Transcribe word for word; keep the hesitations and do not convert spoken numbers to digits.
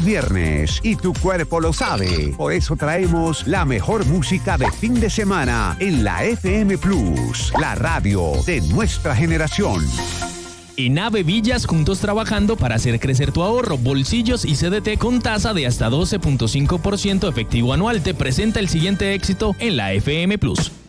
los viernes y tu cuerpo lo sabe. Por eso traemos la mejor música de fin de semana en la F M Plus, la radio de nuestra generación. En Ave Villas, juntos trabajando para hacer crecer tu ahorro, bolsillos y C D T con tasa de hasta doce punto cinco por ciento efectivo anual. Te presenta el siguiente éxito en la F M Plus.